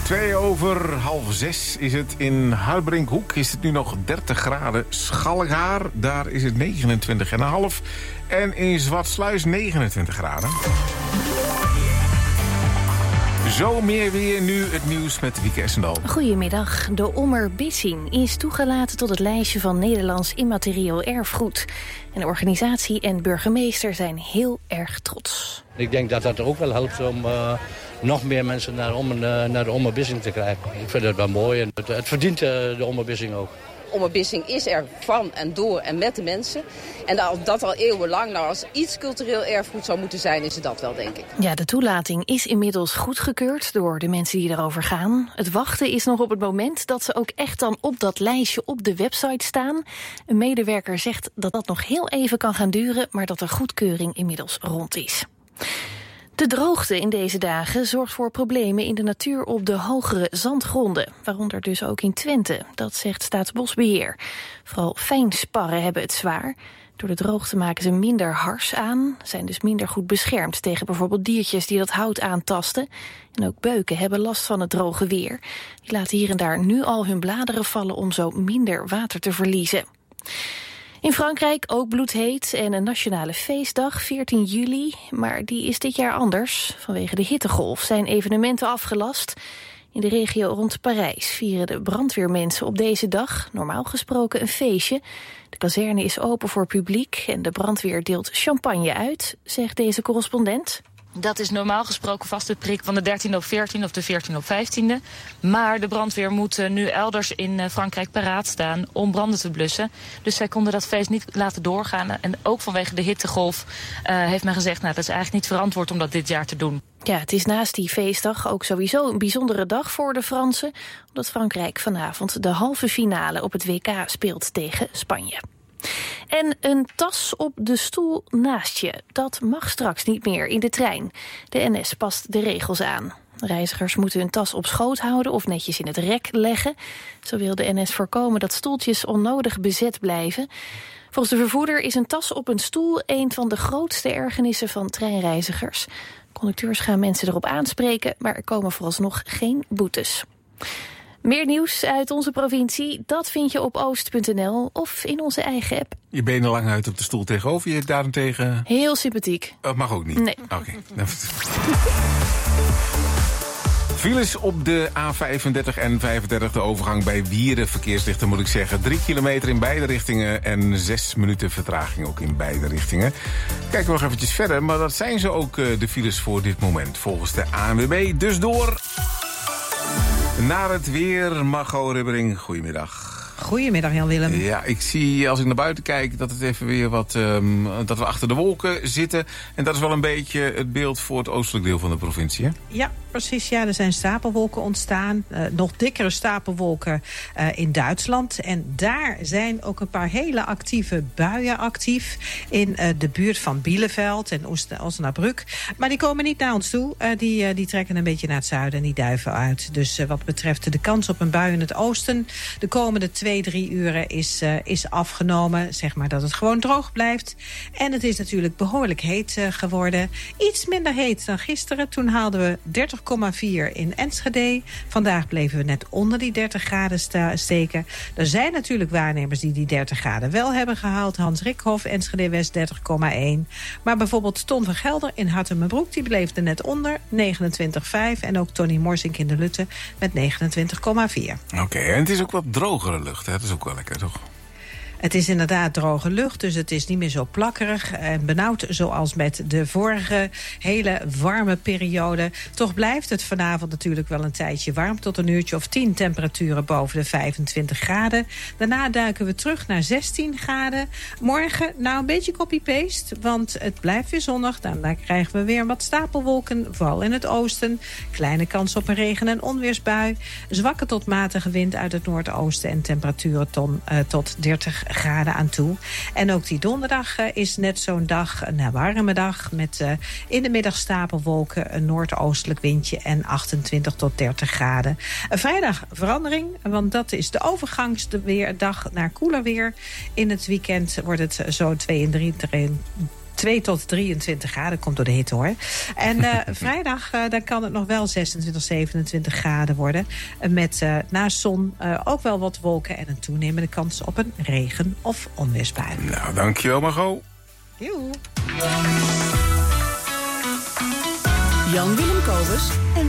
5:02 is het. In Huibrinkhoek is het nu nog 30 graden. Schalgaar, daar is het 29,5. En in Zwartsluis 29 graden. Zo meer weer nu het nieuws met Wieke Essendal. Goedemiddag. De Ommer-Bissing is toegelaten tot het lijstje van Nederlands immaterieel erfgoed. En de organisatie en burgemeester zijn heel erg trots. Ik denk dat dat ook wel helpt om nog meer mensen naar de Ommer-Bissing te krijgen. Ik vind het wel mooi en het verdient de Ommer-Bissing ook. Ommer-Bissing is er van en door en met de mensen. En dat al eeuwenlang. Nou, als iets cultureel erfgoed zou moeten zijn, is het dat wel, denk ik. Ja, de toelating is inmiddels goedgekeurd door de mensen die erover gaan. Het wachten is nog op het moment dat ze ook echt dan op dat lijstje op de website staan. Een medewerker zegt dat dat nog heel even kan gaan duren, maar dat de goedkeuring inmiddels rond is. De droogte in deze dagen zorgt voor problemen in de natuur op de hogere zandgronden. Waaronder dus ook in Twente, dat zegt Staatsbosbeheer. Vooral fijnsparren hebben het zwaar. Door de droogte maken ze minder hars aan, zijn dus minder goed beschermd tegen bijvoorbeeld diertjes die dat hout aantasten. En ook beuken hebben last van het droge weer. Die laten hier en daar nu al hun bladeren vallen om zo minder water te verliezen. In Frankrijk ook bloedheet en een nationale feestdag, 14 juli. Maar die is dit jaar anders. Vanwege de hittegolf zijn evenementen afgelast. In de regio rond Parijs vieren de brandweermensen op deze dag normaal gesproken een feestje. De kazerne is open voor publiek en de brandweer deelt champagne uit, zegt deze correspondent. Dat is normaal gesproken vast de prik van de 13 op 14 of de 14 op 15e. Maar de brandweer moet nu elders in Frankrijk paraat staan om branden te blussen. Dus zij konden dat feest niet laten doorgaan. En ook vanwege de hittegolf heeft men gezegd, nou, dat is eigenlijk niet verantwoord om dat dit jaar te doen. Ja, het is naast die feestdag ook sowieso een bijzondere dag voor de Fransen, omdat Frankrijk vanavond de halve finale op het WK speelt tegen Spanje. En een tas op de stoel naast je, dat mag straks niet meer in de trein. De NS past de regels aan. Reizigers moeten hun tas op schoot houden of netjes in het rek leggen. Zo wil de NS voorkomen dat stoeltjes onnodig bezet blijven. Volgens de vervoerder is een tas op een stoel een van de grootste ergernissen van treinreizigers. Conducteurs gaan mensen erop aanspreken, maar er komen vooralsnog geen boetes. Meer nieuws uit onze provincie, dat vind je op oost.nl of in onze eigen app. Je benen lang uit op de stoel tegenover je daarentegen. Heel sympathiek. Dat mag ook niet? Nee. Oké. Files op de A35 en 35, de overgang bij Wieren, verkeerslichten moet ik zeggen. 3 kilometer in beide richtingen en 6 minuten vertraging ook in beide richtingen. Kijken we nog eventjes verder, maar dat zijn ze ook de files voor dit moment. Volgens de ANWB dus door naar het weer. Margot Ribbering, goedemiddag. Goedemiddag Jan-Willem. Ja, ik zie als ik naar buiten kijk dat het even weer wat dat we achter de wolken zitten. En dat is wel een beetje het beeld voor het oostelijk deel van de provincie, hè? Ja, precies. Ja, er zijn stapelwolken ontstaan. Nog dikkere stapelwolken in Duitsland. En daar zijn ook een paar hele actieve buien actief in de buurt van Bielefeld en Osnabrück. Maar die komen niet naar ons toe. Die trekken een beetje naar het zuiden en die duiven uit. Dus wat betreft de kans op een bui in het oosten, de komende 2-3 uren is afgenomen. Zeg maar dat het gewoon droog blijft. En het is natuurlijk behoorlijk heet geworden. Iets minder heet dan gisteren. Toen haalden we 30,4 in Enschede. Vandaag bleven we net onder die 30 graden steken. Er zijn natuurlijk waarnemers die 30 graden wel hebben gehaald. Hans Rikhoff, Enschede West 30,1. Maar bijvoorbeeld Ton van Gelder in Hartemabruk, die bleef er net onder, 29,5. En ook Tony Morsink in de Lutte met 29,4. Oké, en het is ook wat drogere lucht. Dat is ook wel lekker, toch? Het is inderdaad droge lucht, dus het is niet meer zo plakkerig en benauwd zoals met de vorige hele warme periode. Toch blijft het vanavond natuurlijk wel een tijdje warm, tot een uurtje of 10 temperaturen boven de 25 graden. Daarna duiken we terug naar 16 graden. Morgen, nou een beetje copy-paste, want het blijft weer zonnig. Daarna krijgen we weer wat stapelwolken, vooral in het oosten. Kleine kans op een regen- en onweersbui. Zwakke tot matige wind uit het noordoosten en temperaturen tot 30 graden aan toe. En ook die donderdag is net zo'n dag, een warme dag, met in de middag stapelwolken, een noordoostelijk windje en 28 tot 30 graden. Vrijdag verandering, want dat is de overgangsdag naar koeler weer. In het weekend wordt het zo 2 en 3 2 tot 23 graden, komt door de hitte hoor. En vrijdag dan kan het nog wel 26, 27 graden worden. Met naast zon ook wel wat wolken en een toenemende kans op een regen- of onweersbui. Nou, dankjewel Margot. Joe. Jan Willem Kobus en